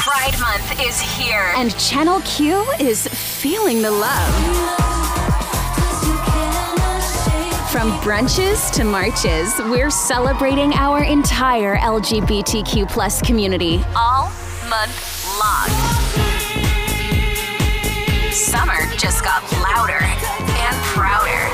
Pride Month is here. And Channel Q is feeling the love. From brunches to marches, we're celebrating our entire LGBTQ plus community. All month long. Summer just got louder and prouder.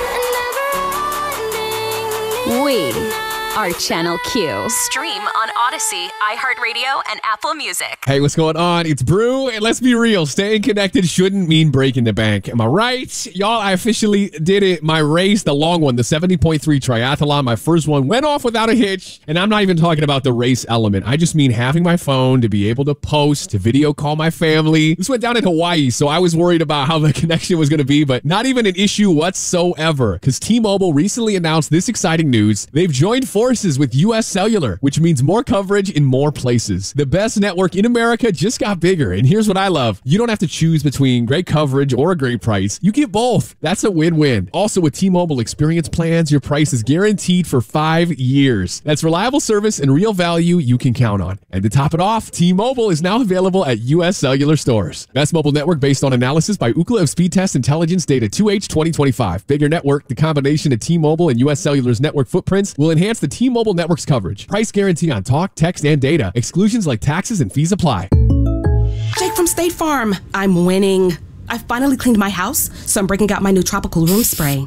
We are Channel Q. Stream on Odyssey, iHeartRadio, and Apple Music. Hey, what's going on? It's Brew, and let's be real. Staying connected shouldn't mean breaking the bank. Am I right? Y'all, I officially did it. My race, the long one, the 70.3 triathlon, my first one, went off without a hitch. And I'm not even talking about the race element. I just mean having my phone to be able to post, to video call my family. This went down in Hawaii, so I was worried about how the connection was going to be, but not even an issue whatsoever. Because T-Mobile recently announced this exciting news. They've joined forces with US Cellular, which means more coverage in more places. The best network in America just got bigger, and here's what I love. You don't have to choose between great coverage or a great price. You get both. That's a win-win. Also, with T-Mobile Experience plans, your price is guaranteed for 5 years. That's reliable service and real value you can count on. And to top it off, T-Mobile is now available at US Cellular stores. Best mobile network based on analysis by Ookla of Speed Test Intelligence Data 2H 2025. Bigger network, the combination of T-Mobile and US Cellular's network footprints will enhance the T-Mobile network's coverage. Price guarantee on talk, text, and data. Exclusions like taxes and fees apply. Jake from State Farm. I'm winning. I finally cleaned my house, so I'm breaking out my new tropical room spray.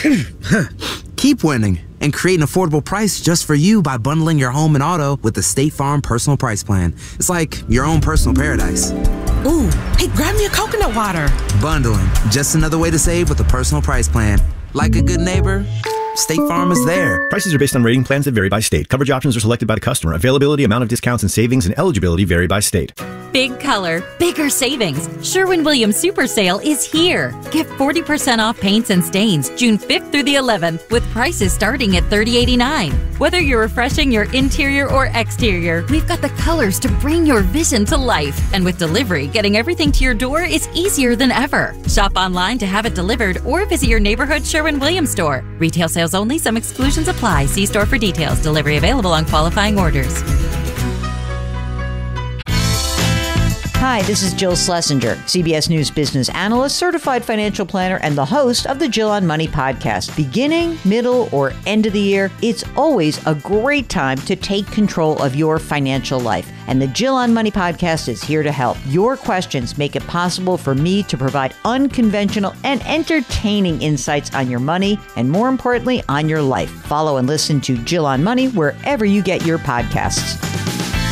Keep winning and create an affordable price just for you by bundling your home and auto with the State Farm Personal Price Plan. It's like your own personal paradise. Ooh, hey, grab me a coconut water. Bundling, just another way to save with a personal price plan. Like a good neighbor, State Farm is there. Prices are based on rating plans that vary by state. Coverage options are selected by the customer. Availability, amount of discounts and savings, and eligibility vary by state. Big color, bigger savings. Sherwin-Williams Super Sale is here. Get 40% off paints and stains June 5th through the 11th with prices starting at $30.89. Whether you're refreshing your interior or exterior, we've got the colors to bring your vision to life. And with delivery, getting everything to your door is easier than ever. Shop online to have it delivered or visit your neighborhood Sherwin-Williams store. Retail sales only. Some exclusions apply. See store for details. Delivery available on qualifying orders. Hi, this is Jill Schlesinger, CBS News business analyst, certified financial planner, and the host of the Jill on Money podcast. Beginning, middle, or end of the year, it's always a great time to take control of your financial life. And the Jill on Money podcast is here to help. Your questions make it possible for me to provide unconventional and entertaining insights on your money and, more importantly, on your life. Follow and listen to Jill on Money wherever you get your podcasts.